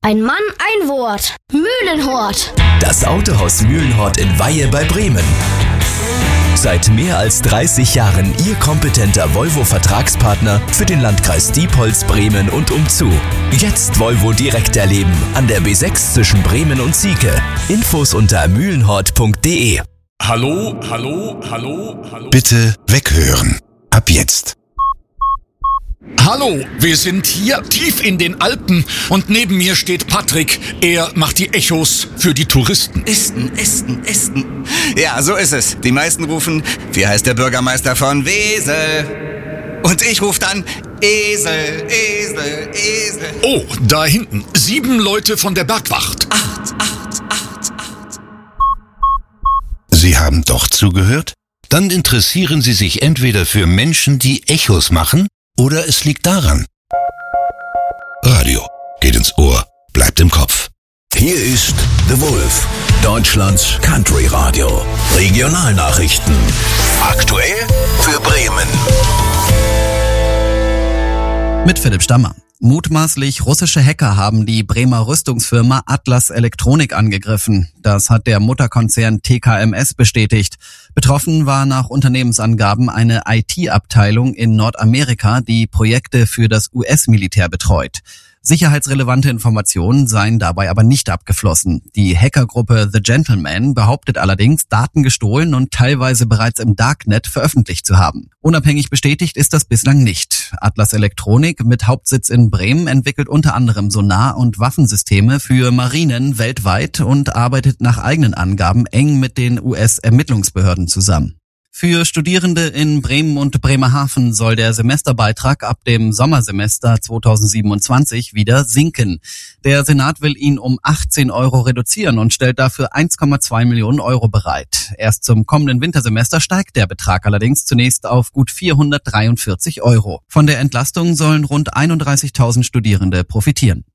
Ein Mann, ein Wort. Mühlenhort. Das Autohaus Mühlenhort in Weihe bei Bremen. Seit mehr als 30 Jahren Ihr kompetenter Volvo-Vertragspartner für den Landkreis Diepholz, Bremen und umzu. Jetzt Volvo direkt erleben an der B6 zwischen Bremen und Sieke. Infos unter mühlenhort.de. Hallo. Bitte weghören. Ab jetzt. Hallo, wir sind hier tief in den Alpen und neben mir steht Patrick. Er macht die Echos für die Touristen. Esten. Ja, so ist es. Die meisten rufen, wie heißt der Bürgermeister von Wesel? Und ich rufe dann, Esel. Oh, da hinten. 7 Leute von der Bergwacht. 8. Sie haben doch zugehört? Dann interessieren Sie sich entweder für Menschen, die Echos machen, oder es liegt daran. Radio geht ins Ohr, bleibt im Kopf. Hier ist The Wolf, Deutschlands Country Radio. Regionalnachrichten. Aktuell für Bremen. Mit Philipp Stammer. Mutmaßlich russische Hacker haben die Bremer Rüstungsfirma Atlas Elektronik angegriffen. Das hat der Mutterkonzern TKMS bestätigt. Betroffen war nach Unternehmensangaben eine IT-Abteilung in Nordamerika, die Projekte für das US-Militär betreut. Sicherheitsrelevante Informationen seien dabei aber nicht abgeflossen. Die Hackergruppe The Gentleman behauptet allerdings, Daten gestohlen und teilweise bereits im Darknet veröffentlicht zu haben. Unabhängig bestätigt ist das bislang nicht. Atlas Elektronik mit Hauptsitz in Bremen entwickelt unter anderem Sonar- und Waffensysteme für Marinen weltweit und arbeitet nach eigenen Angaben eng mit den US-Ermittlungsbehörden zusammen. Für Studierende in Bremen und Bremerhaven soll der Semesterbeitrag ab dem Sommersemester 2027 wieder sinken. Der Senat will ihn um 18 Euro reduzieren und stellt dafür 1,2 Millionen Euro bereit. Erst zum kommenden Wintersemester steigt der Betrag allerdings zunächst auf gut 443 Euro. Von der Entlastung sollen rund 31.000 Studierende profitieren.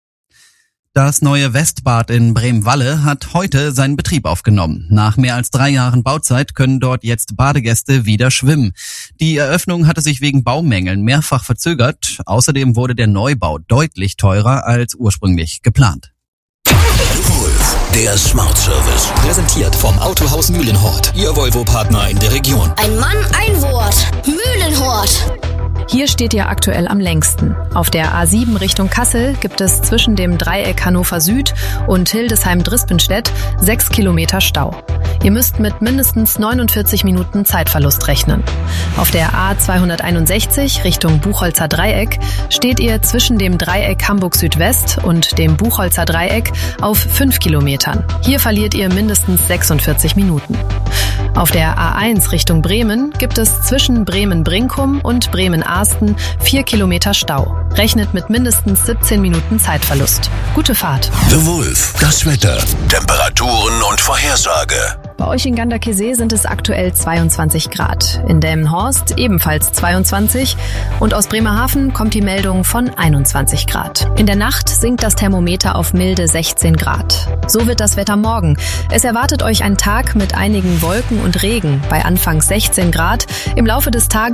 Das neue Westbad in Bremen-Walle hat heute seinen Betrieb aufgenommen. Nach mehr als 3 Jahren Bauzeit können dort jetzt Badegäste wieder schwimmen. Die Eröffnung hatte sich wegen Baumängeln mehrfach verzögert. Außerdem wurde der Neubau deutlich teurer als ursprünglich geplant. Wolf, der Smart Service. Präsentiert vom Autohaus Mühlenhort. Ihr Volvo-Partner in der Region. Ein Mann, ein Wort. Mühlenhort. Hier steht ihr aktuell am längsten. Auf der A7 Richtung Kassel gibt es zwischen dem Dreieck Hannover Süd und Hildesheim-Drispenstedt 6 Kilometer Stau. Ihr müsst mit mindestens 49 Minuten Zeitverlust rechnen. Auf der A261 Richtung Buchholzer Dreieck steht ihr zwischen dem Dreieck Hamburg Südwest und dem Buchholzer Dreieck auf 5 Kilometern. Hier verliert ihr mindestens 46 Minuten. Auf der A1 Richtung Bremen gibt es zwischen Bremen-Brinkum und Bremen-Arsten 4 Kilometer Stau. Rechnet mit mindestens 17 Minuten Zeitverlust. Gute Fahrt. The Wolf, das Wetter, Temperaturen und Vorhersage. Bei euch in Ganderkesee sind es aktuell 22 Grad. In Delmenhorst ebenfalls 22 und aus Bremerhaven kommt die Meldung von 21 Grad. In der Nacht sinkt das Thermometer auf milde 16 Grad. So wird das Wetter morgen. Es erwartet euch ein Tag mit einigen Wolken und Regen bei anfangs 16 Grad. Im Laufe des Tages